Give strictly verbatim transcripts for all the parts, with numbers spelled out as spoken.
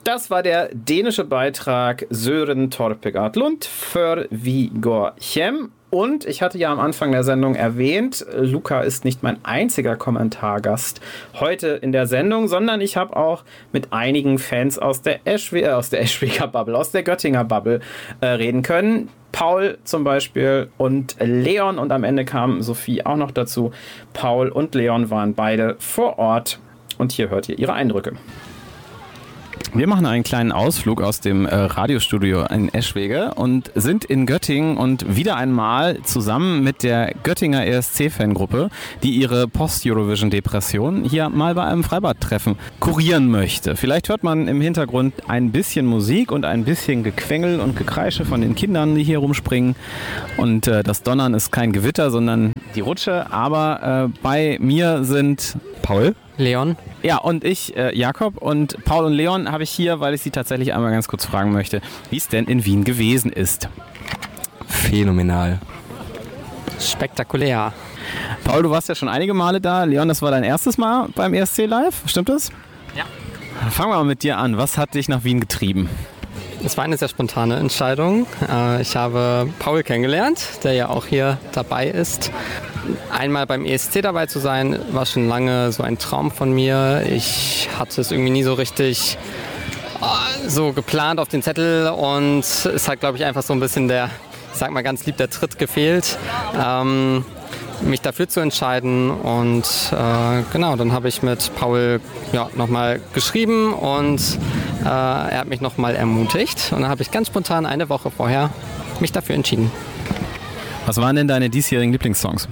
Das war der dänische Beitrag Sören Torpegaard Lund für Vigor Chem. Und ich hatte ja am Anfang der Sendung erwähnt, Luca ist nicht mein einziger Kommentargast heute in der Sendung, sondern ich habe auch mit einigen Fans aus der Eschwe- äh, aus der Eschweger Bubble, aus der Göttinger Bubble äh, reden können. Paul zum Beispiel und Leon, und am Ende kam Sophie auch noch dazu. Paul und Leon waren beide vor Ort und hier hört ihr ihre Eindrücke. Wir machen einen kleinen Ausflug aus dem äh, Radiostudio in Eschwege und sind in Göttingen und wieder einmal zusammen mit der Göttinger E S C-Fangruppe, die ihre Post-Eurovision-Depression hier mal bei einem Freibadtreffen kurieren möchte. Vielleicht hört man im Hintergrund ein bisschen Musik und ein bisschen Gequengel und Gekreische von den Kindern, die hier rumspringen. Und äh, das Donnern ist kein Gewitter, sondern die Rutsche. Aber äh, bei mir sind Paul, Leon. Ja, und ich, äh, Jakob. Und Paul und Leon habe ich hier, weil ich sie tatsächlich einmal ganz kurz fragen möchte, wie es denn in Wien gewesen ist. Phänomenal. Spektakulär. Paul, du warst ja schon einige Male da. Leon, das war dein erstes Mal beim E S C Live, stimmt das? Ja. Fangen wir mal mit dir an. Was hat dich nach Wien getrieben? Es war eine sehr spontane Entscheidung. Ich habe Paul kennengelernt, der ja auch hier dabei ist. Einmal beim E S C dabei zu sein, war schon lange so ein Traum von mir. Ich hatte es irgendwie nie so richtig so geplant auf den Zettel und es hat, glaube ich, einfach so ein bisschen der, ich sag mal ganz lieb, der Tritt gefehlt, ähm, mich dafür zu entscheiden. Und äh, genau, dann habe ich mit Paul ja, nochmal geschrieben und äh, er hat mich nochmal ermutigt. Und dann habe ich ganz spontan eine Woche vorher mich dafür entschieden. Was waren denn deine diesjährigen Lieblingssongs?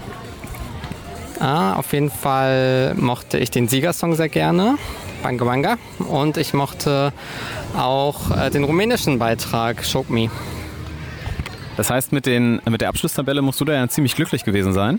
Ah, auf jeden Fall mochte ich den Siegersong sehr gerne, Banga Banga. Und ich mochte auch äh, den rumänischen Beitrag, Shock Me. Das heißt, mit, den, mit der Abschlusstabelle musst du da ja ziemlich glücklich gewesen sein.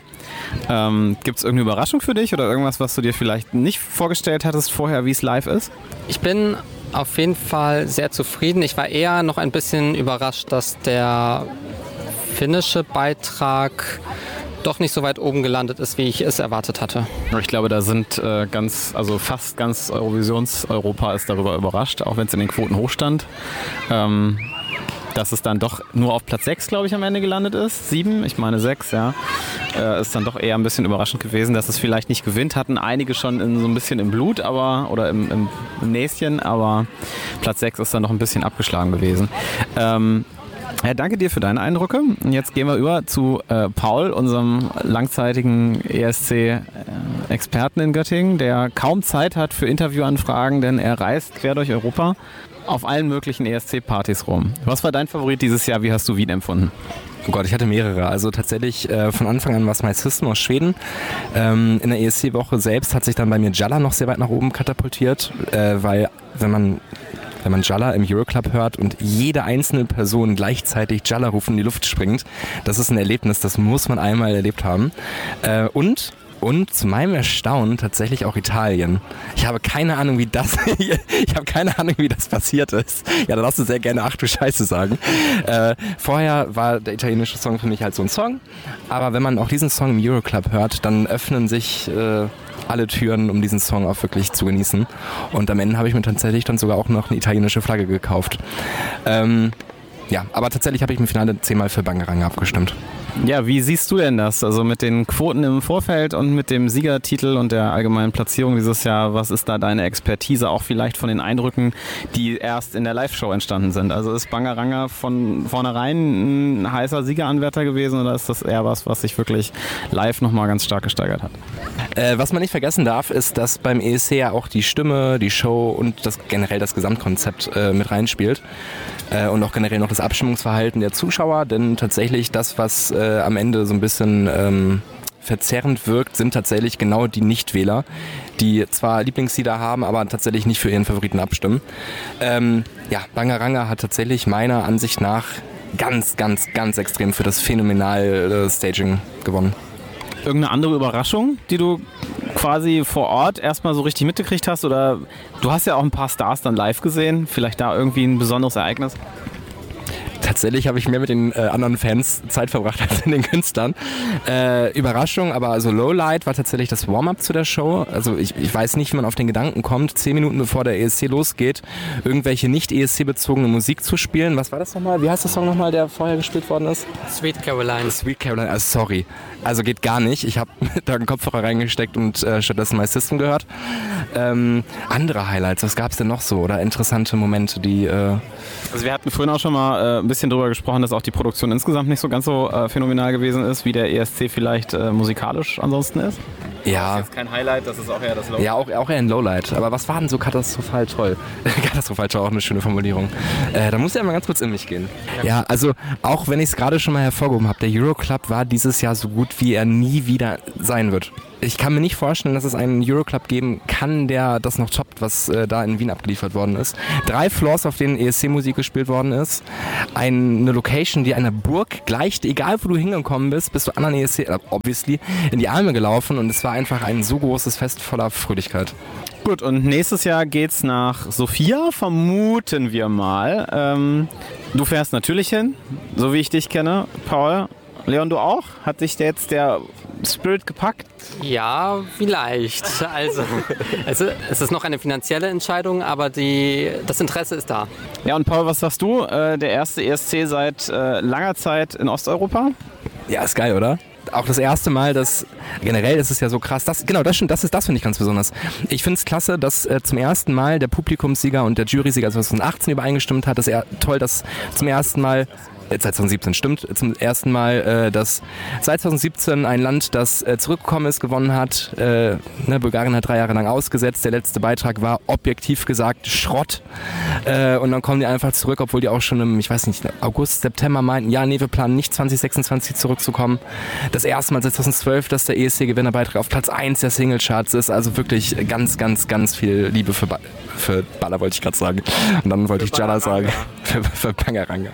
Ähm, Gibt es irgendeine Überraschung für dich oder irgendwas, was du dir vielleicht nicht vorgestellt hattest vorher, wie es live ist? Ich bin auf jeden Fall sehr zufrieden. Ich war eher noch ein bisschen überrascht, dass der finnische Beitrag doch nicht so weit oben gelandet ist, wie ich es erwartet hatte. Ich glaube, da sind äh, ganz, also fast ganz Eurovisions-Europa ist darüber überrascht, auch wenn es in den Quoten hoch stand. Ähm, dass es dann doch nur auf Platz sechs, glaube ich, am Ende gelandet ist. sieben, ich meine sechs, ja. Äh, ist dann doch eher ein bisschen überraschend gewesen, dass es vielleicht nicht gewinnt. Hatten einige schon in, so ein bisschen im Blut, aber oder im, im, im Näschen, aber Platz sechs ist dann noch ein bisschen abgeschlagen gewesen. Ähm, Ja, danke dir für deine Eindrücke. Und jetzt gehen wir über zu äh, Paul, unserem langzeitigen E S C-Experten in Göttingen, der kaum Zeit hat für Interviewanfragen, denn er reist quer durch Europa auf allen möglichen E S C-Partys rum. Was war dein Favorit dieses Jahr? Wie hast du Wien empfunden? Oh Gott, ich hatte mehrere. Also tatsächlich äh, von Anfang an war es My System aus Schweden. Ähm, in der E S C-Woche selbst hat sich dann bei mir Jalla noch sehr weit nach oben katapultiert, äh, weil wenn man wenn man Jalla im Euroclub hört und jede einzelne Person gleichzeitig Jalla rufen in die Luft springt, das ist ein Erlebnis, das muss man einmal erlebt haben. Äh, und Und zu meinem Erstaunen tatsächlich auch Italien. Ich habe keine Ahnung, wie das, ich habe keine Ahnung, wie das passiert ist. Ja, da darfst du sehr gerne Ach du Scheiße sagen. Äh, vorher war der italienische Song für mich halt so ein Song. Aber wenn man auch diesen Song im Euroclub hört, dann öffnen sich äh, alle Türen, um diesen Song auch wirklich zu genießen. Und am Ende habe ich mir tatsächlich dann sogar auch noch eine italienische Flagge gekauft. Ähm, ja, aber tatsächlich habe ich im Finale zehnmal für Bangerang abgestimmt. Ja, wie siehst du denn das? Also mit den Quoten im Vorfeld und mit dem Siegertitel und der allgemeinen Platzierung dieses Jahr, was ist da deine Expertise, auch vielleicht von den Eindrücken, die erst in der Live-Show entstanden sind? Also ist Bangeranga von vornherein ein heißer Siegeranwärter gewesen oder ist das eher was, was sich wirklich live nochmal ganz stark gesteigert hat? Äh, was man nicht vergessen darf, ist, dass beim E S C ja auch die Stimme, die Show und das generell das Gesamtkonzept äh, mit reinspielt. Äh, und auch generell noch das Abstimmungsverhalten der Zuschauer, denn tatsächlich das, was äh, am Ende so ein bisschen ähm, verzerrend wirkt, sind tatsächlich genau die Nichtwähler, die zwar Lieblingslieder haben, aber tatsächlich nicht für ihren Favoriten abstimmen. Ähm, ja, Bangeranga hat tatsächlich meiner Ansicht nach ganz, ganz, ganz extrem für das phänomenale Staging gewonnen. Irgendeine andere Überraschung, die du quasi vor Ort erstmal so richtig mitgekriegt hast? Oder du hast ja auch ein paar Stars dann live gesehen. Vielleicht da irgendwie ein besonderes Ereignis? Tatsächlich habe ich mehr mit den äh, anderen Fans Zeit verbracht als mit den Künstlern. Äh, Überraschung, aber also Lowlight war tatsächlich das Warm-up zu der Show. Also ich, ich weiß nicht, wie man auf den Gedanken kommt, zehn Minuten bevor der E S C losgeht, irgendwelche nicht E S C-bezogene Musik zu spielen. Was war das nochmal? Wie heißt der Song nochmal, der vorher gespielt worden ist? Sweet Caroline. Sweet Caroline, also sorry. Also geht gar nicht. Ich habe da einen Kopfhörer reingesteckt und äh, stattdessen My System gehört. Ähm, andere Highlights, was gab es denn noch so? Oder interessante Momente, die... Äh Also wir hatten vorhin auch schon mal äh, ein bisschen drüber gesprochen, dass auch die Produktion insgesamt nicht so ganz so äh, phänomenal gewesen ist, wie der E S C vielleicht äh, musikalisch ansonsten ist. Ja. Das ist jetzt kein Highlight, das ist auch eher das Lowlight. Ja, auch, auch eher ein Lowlight. Aber was war denn so katastrophal toll? Katastrophal toll, auch eine schöne Formulierung. Äh, da muss ja mal ganz kurz in mich gehen. Ja, also auch wenn ich es gerade schon mal hervorgehoben habe, der Euroclub war dieses Jahr so gut, wie er nie wieder sein wird. Ich kann mir nicht vorstellen, dass es einen Euroclub geben kann, der das noch toppt, was äh, da in Wien abgeliefert worden ist. Drei Floors, auf denen E S C-Musik gespielt worden ist. Eine Location, die einer Burg gleicht. Egal, wo du hingekommen bist, bist du anderen E S C, äh, obviously, in die Arme gelaufen. Und es war einfach ein so großes Fest voller Fröhlichkeit. Gut, und nächstes Jahr geht's nach Sofia, vermuten wir mal. Ähm, du fährst natürlich hin, so wie ich dich kenne, Paul. Leon, du auch? Hat dich jetzt der Spirit gepackt? Ja, vielleicht. Also, also es ist noch eine finanzielle Entscheidung, aber die, das Interesse ist da. Ja, und Paul, was sagst du? Äh, der erste E S C seit äh, langer Zeit in Osteuropa? Ja, ist geil, oder? Auch das erste Mal, dass generell ist es ja so krass, das, genau, das, das, ist, das finde ich ganz besonders. Ich finde es klasse, dass äh, zum ersten Mal der Publikumssieger und der Jurysieger zwanzig achtzehn übereingestimmt hat. Das ist eher toll, dass zum ersten Mal seit zwanzig siebzehn stimmt, zum ersten Mal, äh, dass seit zwanzig siebzehn ein Land, das äh, zurückgekommen ist, gewonnen hat. Äh, ne, Bulgarien hat drei Jahre lang ausgesetzt. Der letzte Beitrag war objektiv gesagt Schrott. Äh, und dann kommen die einfach zurück, obwohl die auch schon im, ich weiß nicht, August, September meinten, ja, nee, wir planen nicht zwanzig sechsundzwanzig zurückzukommen. Das erste Mal seit zwanzig zwölf, dass der E S C-Gewinnerbeitrag auf Platz eins der Singlecharts ist. Also wirklich ganz, ganz, ganz viel Liebe für, ba- für Baller, wollte ich gerade sagen. Und dann wollte ich Jalla sagen. Für, für Bangaranga.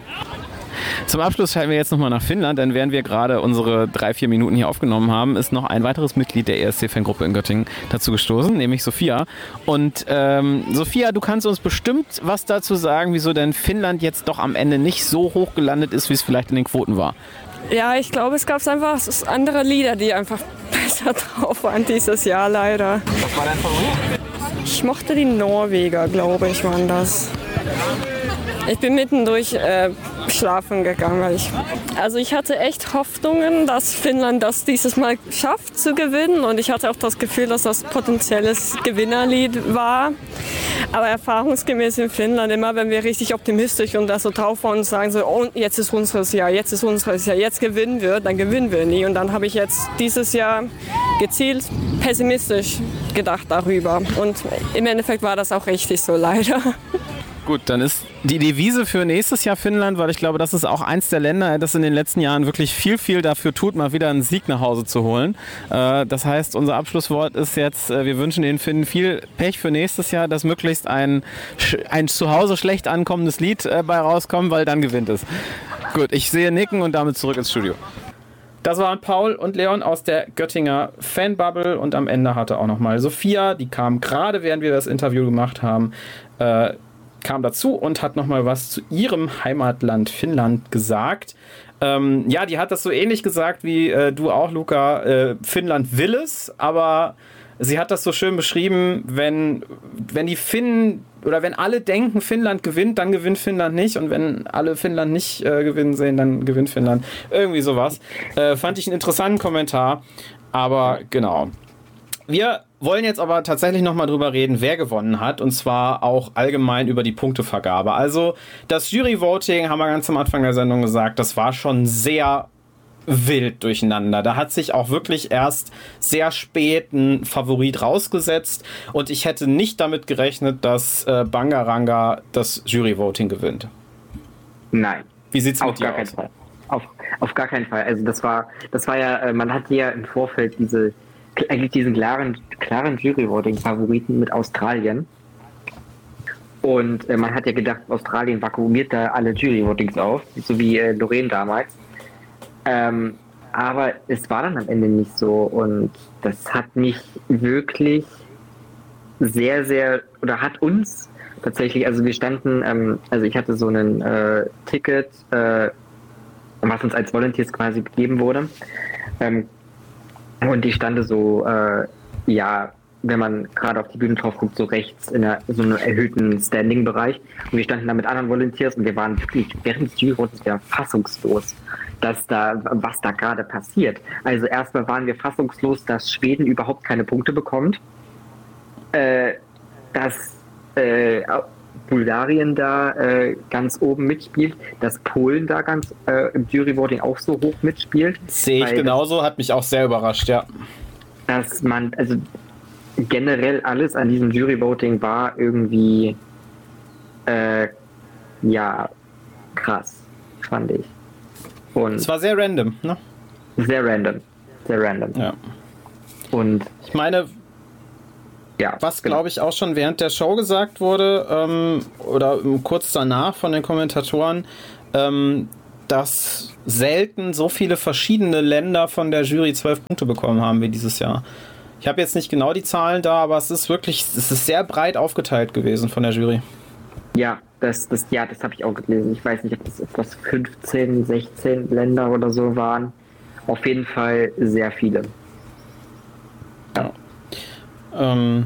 Zum Abschluss schalten wir jetzt nochmal nach Finnland, denn während wir gerade unsere drei, vier Minuten hier aufgenommen haben, ist noch ein weiteres Mitglied der E S C-Fangruppe in Göttingen dazu gestoßen, nämlich Sophia. Und ähm, Sophia, du kannst uns bestimmt was dazu sagen, wieso denn Finnland jetzt doch am Ende nicht so hoch gelandet ist, wie es vielleicht in den Quoten war. Ja, ich glaube, es gab einfach andere Lieder, die einfach besser drauf waren dieses Jahr leider. Was war dein Favorit? Ich mochte die Norweger, glaube ich, waren das. Ich bin mittendurch äh, schlafen gegangen. Weil ich, also ich hatte echt Hoffnungen, dass Finnland das dieses Mal schafft zu gewinnen. Und ich hatte auch das Gefühl, dass das potenzielles Gewinnerlied war. Aber erfahrungsgemäß in Finnland, immer wenn wir richtig optimistisch und da so drauf waren und sagen so, oh, jetzt ist unseres Jahr, jetzt ist unseres Jahr, jetzt gewinnen wir, dann gewinnen wir nie. Und dann habe ich jetzt dieses Jahr gezielt pessimistisch gedacht darüber. Und im Endeffekt war das auch richtig so, leider. Gut, dann ist die Devise für nächstes Jahr Finnland, weil ich glaube, das ist auch eins der Länder, das in den letzten Jahren wirklich viel, viel dafür tut, mal wieder einen Sieg nach Hause zu holen. Das heißt, unser Abschlusswort ist jetzt, wir wünschen den Finnen viel Pech für nächstes Jahr, dass möglichst ein, ein zu Hause schlecht ankommendes Lied bei rauskommt, weil dann gewinnt es. Gut, ich sehe Nicken und damit zurück ins Studio. Das waren Paul und Leon aus der Göttinger Fanbubble und am Ende hatte auch nochmal Sophia, die kam gerade, während wir das Interview gemacht haben, äh, kam dazu und hat nochmal was zu ihrem Heimatland Finnland gesagt. Ähm, ja, die hat das so ähnlich gesagt wie äh, du auch, Luca. Äh, Finnland will es, aber sie hat das so schön beschrieben, wenn, wenn die Finnen oder wenn alle denken, Finnland gewinnt, dann gewinnt Finnland nicht und wenn alle Finnland nicht äh, gewinnen sehen, dann gewinnt Finnland. Irgendwie sowas. Äh, fand ich einen interessanten Kommentar, aber genau. Wir wollen jetzt aber tatsächlich nochmal drüber reden, wer gewonnen hat, und zwar auch allgemein über die Punktevergabe. Also das Jury-Voting, haben wir ganz am Anfang der Sendung gesagt, das war schon sehr wild durcheinander. Da hat sich auch wirklich erst sehr spät ein Favorit rausgesetzt und ich hätte nicht damit gerechnet, dass äh, Bangaranga das Jury-Voting gewinnt. Nein. Wie sieht's mit auf dir gar aus? Keinen Fall. Auf, auf gar keinen Fall. Also das war, das war ja, man hat ja im Vorfeld diese eigentlich diesen klaren, klaren Jury-Voting-Favoriten mit Australien. Und äh, man hat ja gedacht, Australien vakuumiert da alle Jury-Votings auf, so wie äh, Lorraine damals. Ähm, aber es war dann am Ende nicht so und das hat mich wirklich sehr, sehr, oder hat uns tatsächlich, also wir standen, ähm, also ich hatte so ein äh, Ticket, äh, was uns als Volunteers quasi gegeben wurde. Ähm, und die stande so, äh, ja, wenn man gerade auf die Bühne drauf guckt, so rechts in einer, so einem erhöhten Standing-Bereich. Und wir standen da mit anderen Volunteers und wir waren wirklich während des Juryvotes ja fassungslos, dass da, was da gerade passiert. Also erstmal waren wir fassungslos, dass Schweden überhaupt keine Punkte bekommt. Äh, dass äh, Bulgarien da äh, ganz oben mitspielt, dass Polen da ganz äh, im Juryvoting auch so hoch mitspielt. Sehe ich genauso, hat mich auch sehr überrascht, ja. Dass man, also generell alles an diesem Juryvoting war irgendwie äh, ja krass, fand ich. Und es war sehr random, ne? Sehr random. Sehr random. Ja. Und ich meine, ja, was genau. glaube ich auch schon während der Show gesagt wurde, ähm, oder kurz danach von den Kommentatoren, ähm, dass selten so viele verschiedene Länder von der Jury zwölf Punkte bekommen haben wie dieses Jahr. Ich habe jetzt nicht genau die Zahlen da, aber es ist wirklich, es ist sehr breit aufgeteilt gewesen von der Jury. Ja, das, das, ja, das habe ich auch gelesen. Ich weiß nicht, ob das etwas fünfzehn, sechzehn Länder oder so waren. Auf jeden Fall sehr viele. Ja. Ähm,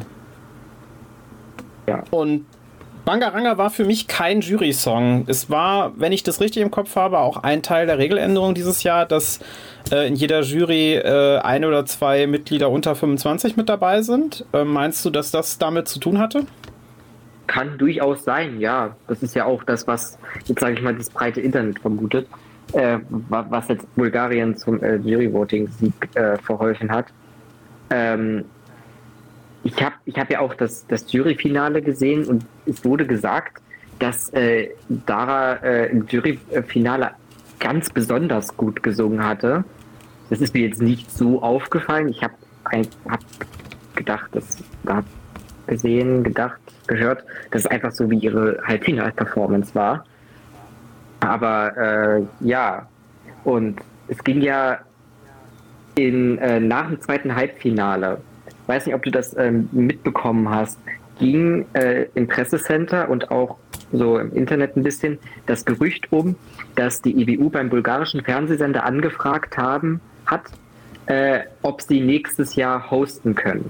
ja. Und Bangaranga war für mich kein Jury-Song. Es war, wenn ich das richtig im Kopf habe, auch ein Teil der Regeländerung dieses Jahr, dass äh, in jeder Jury äh, ein oder zwei Mitglieder unter fünfundzwanzig mit dabei sind. Äh, meinst du, dass das damit zu tun hatte? Kann durchaus sein, ja. Das ist ja auch das, was, jetzt sage ich mal, das breite Internet vermutet, äh, was jetzt Bulgarien zum äh, Jury-Voting-Sieg äh, verholfen hat. Ähm, Ich habe ich hab ja auch das, das Juryfinale gesehen und es wurde gesagt, dass äh, Dara äh, im Juryfinale ganz besonders gut gesungen hatte. Das ist mir jetzt nicht so aufgefallen. Ich habe hab gedacht, das hab gesehen, gedacht, gehört, dass es einfach so wie ihre Halbfinal-Performance war. Aber äh, ja, und es ging ja in, äh, nach dem zweiten Halbfinale, ich weiß nicht, ob du das ähm, mitbekommen hast, ging äh, im Pressecenter und auch so im Internet ein bisschen das Gerücht um, dass die E B U beim bulgarischen Fernsehsender angefragt haben, hat, äh, ob sie nächstes Jahr hosten können.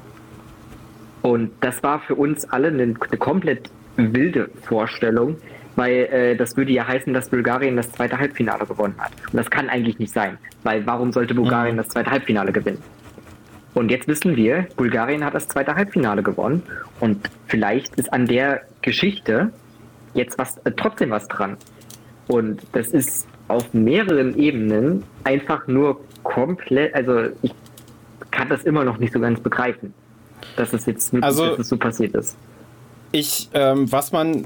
Und das war für uns alle eine, eine komplett wilde Vorstellung, weil äh, das würde ja heißen, dass Bulgarien das zweite Halbfinale gewonnen hat. Und das kann eigentlich nicht sein, weil warum sollte Bulgarien das zweite Halbfinale gewinnen? Und jetzt wissen wir, Bulgarien hat das zweite Halbfinale gewonnen und vielleicht ist an der Geschichte jetzt was äh, trotzdem was dran. Und das ist auf mehreren Ebenen einfach nur komplett, also ich kann das immer noch nicht so ganz begreifen, dass es jetzt wirklich, also, dass es so passiert ist. Ich, ähm, was man,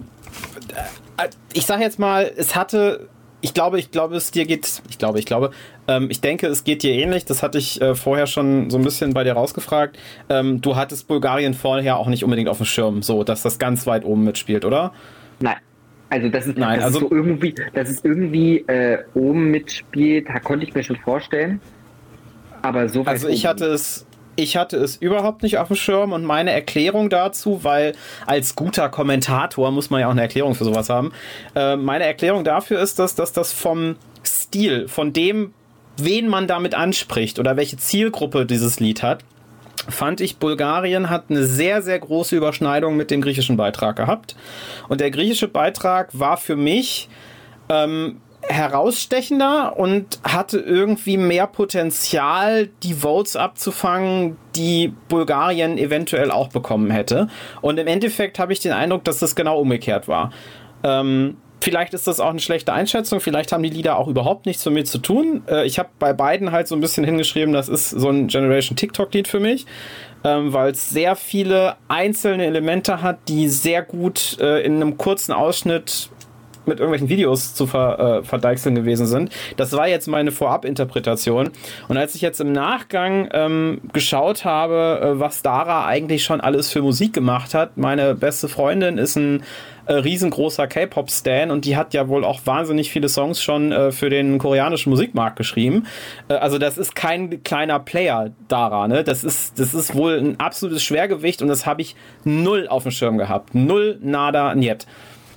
äh, ich sag jetzt mal, es hatte, ich glaube, ich glaube, es dir geht, ich glaube, ich glaube, ähm, ich denke, es geht dir ähnlich, das hatte ich äh, vorher schon so ein bisschen bei dir rausgefragt, ähm, du hattest Bulgarien vorher auch nicht unbedingt auf dem Schirm, so, dass das ganz weit oben mitspielt, oder? Nein. Also das ist, Nein, das also ist so irgendwie, dass es irgendwie äh, oben mitspielt, da konnte ich mir schon vorstellen. Aber so weit Also ich oben. hatte es, ich hatte es überhaupt nicht auf dem Schirm und meine Erklärung dazu, weil als guter Kommentator muss man ja auch eine Erklärung für sowas haben. Äh, meine Erklärung dafür ist, dass, dass das vom Stil, von dem, wen man damit anspricht oder welche Zielgruppe dieses Lied hat, fand ich, Bulgarien hat eine sehr, sehr große Überschneidung mit dem griechischen Beitrag gehabt. Und der griechische Beitrag war für mich ähm, herausstechender und hatte irgendwie mehr Potenzial, die Votes abzufangen, die Bulgarien eventuell auch bekommen hätte. Und im Endeffekt habe ich den Eindruck, dass das genau umgekehrt war. Ähm, Vielleicht ist das auch eine schlechte Einschätzung, vielleicht haben die Lieder auch überhaupt nichts mit mir zu tun. Äh, ich habe bei beiden halt so ein bisschen hingeschrieben, das ist so ein Generation TikTok-Lied für mich, ähm, weil es sehr viele einzelne Elemente hat, die sehr gut äh, in einem kurzen Ausschnitt mit irgendwelchen Videos zu ver, äh, verdeichseln gewesen sind. Das war jetzt meine Vorabinterpretation. Und als ich jetzt im Nachgang ähm, geschaut habe, äh, was Dara eigentlich schon alles für Musik gemacht hat, meine beste Freundin ist ein äh, riesengroßer K-Pop-Stan und die hat ja wohl auch wahnsinnig viele Songs schon äh, für den koreanischen Musikmarkt geschrieben. Äh, also das ist kein kleiner Player, Dara, ne? Das ist, das ist wohl ein absolutes Schwergewicht und das habe ich null auf dem Schirm gehabt. Null, nada, niet.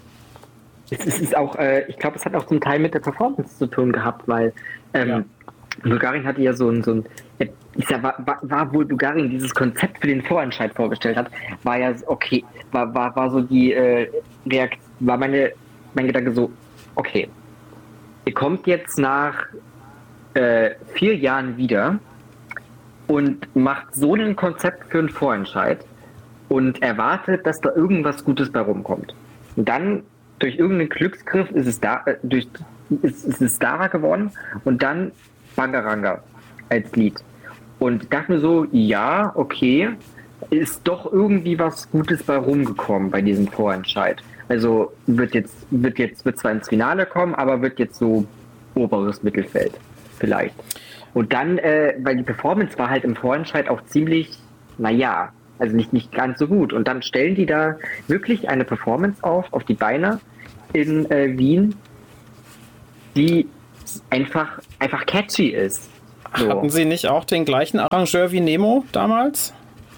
Es ist auch, äh, ich glaube, es hat auch zum Teil mit der Performance zu tun gehabt, weil ähm, ja. Bulgarien hatte ja so ein, so ein ich sag, war, war, war wohl Bulgarien dieses Konzept für den Vorentscheid vorgestellt hat, war ja okay, war, war, war so die äh, Reaktion, war meine, mein Gedanke so, okay, ihr kommt jetzt nach äh, vier Jahren wieder und macht so ein Konzept für einen Vorentscheid und erwartet, dass da irgendwas Gutes bei rumkommt. Und dann durch irgendeinen Glücksgriff ist es da, äh, durch, ist, ist es Dara geworden und dann Bangaranga als Lied. Und ich dachte mir so, ja, okay, ist doch irgendwie was Gutes bei rumgekommen bei diesem Vorentscheid. Also wird jetzt, wird jetzt, wird zwar ins Finale kommen, aber wird jetzt so oberes Mittelfeld vielleicht. Und dann, äh, weil die Performance war halt im Vorentscheid auch ziemlich, naja, also nicht, nicht ganz so gut. Und dann stellen die da wirklich eine Performance auf, auf die Beine in äh, Wien, die einfach, einfach catchy ist. So. Hatten Sie nicht auch den gleichen Arrangeur wie Nemo damals?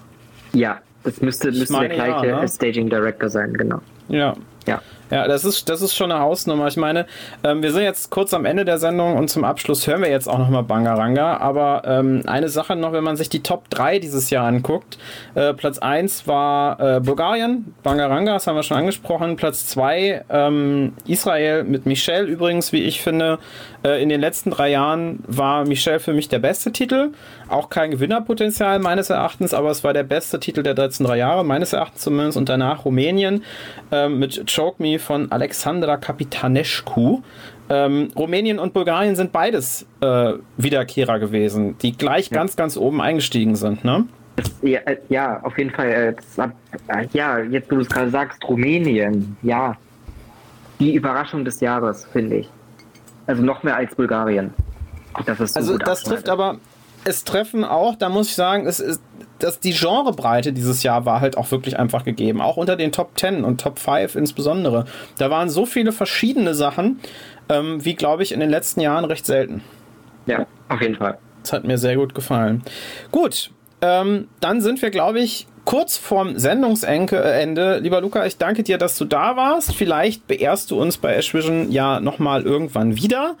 Ja, das müsste, müsste der gleiche ja, ne? Staging Director sein, genau. Ja. Ja. Ja, das ist, das ist schon eine Hausnummer. Ich meine, ähm, wir sind jetzt kurz am Ende der Sendung und zum Abschluss hören wir jetzt auch nochmal Bangaranga. Aber ähm, eine Sache noch, wenn man sich die Top drei dieses Jahr anguckt. Äh, Platz eins war äh, Bulgarien, Bangaranga, das haben wir schon angesprochen. Platz zwei ähm, Israel mit Michelle. Übrigens, wie ich finde, äh, in den letzten drei Jahren war Michelle für mich der beste Titel. Auch kein Gewinnerpotenzial meines Erachtens, aber es war der beste Titel der letzten drei Jahre, meines Erachtens zumindest. Und danach Rumänien äh, mit Choke Me von Alexandra Kapitanescu. Ähm, Rumänien und Bulgarien sind beides äh, Wiederkehrer gewesen, die gleich ja. ganz, ganz oben eingestiegen sind, ne? Ja, ja, auf jeden Fall. Das, ja, jetzt wo du es gerade sagst, Rumänien, ja. Die Überraschung des Jahres, finde ich. Also noch mehr als Bulgarien. Das ist so also gut das trifft aber, es treffen auch, da muss ich sagen, es ist, dass die Genrebreite dieses Jahr war halt auch wirklich einfach gegeben. Auch unter den Top zehn und Top fünf insbesondere. Da waren so viele verschiedene Sachen, ähm, wie, glaube ich, in den letzten Jahren recht selten. Ja, auf jeden Fall. Das hat mir sehr gut gefallen. Gut, ähm, dann sind wir, glaube ich, kurz vorm Sendungsende. Lieber Luca, ich danke dir, dass du da warst. Vielleicht beehrst du uns bei Ashvision ja nochmal irgendwann wieder.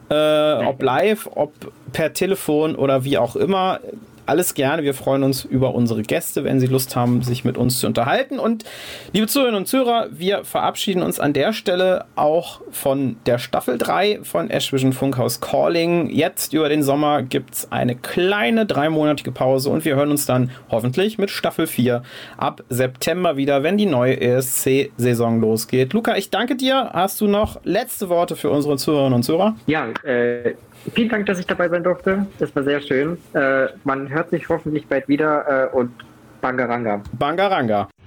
Äh, ob live, ob per Telefon oder wie auch immer. Alles gerne. Wir freuen uns über unsere Gäste, wenn sie Lust haben, sich mit uns zu unterhalten. Und liebe Zuhörerinnen und Zuhörer, wir verabschieden uns an der Stelle auch von der Staffel drei von Ashvision Funkhaus Calling. Jetzt über den Sommer gibt es eine kleine dreimonatige Pause und wir hören uns dann hoffentlich mit Staffel vier ab September wieder, wenn die neue E S C-Saison losgeht. Luca, ich danke dir. Hast du noch letzte Worte für unsere Zuhörerinnen und Zuhörer? Ja, äh, vielen Dank, dass ich dabei sein durfte. Das war sehr schön. Äh, man hört sich hoffentlich bald wieder äh, und Bangaranga. Bangaranga.